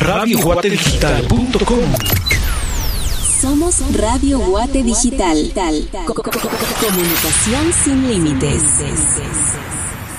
radioguatedigital.com. Somos Radio Guate Digital. Comunicación sin límites.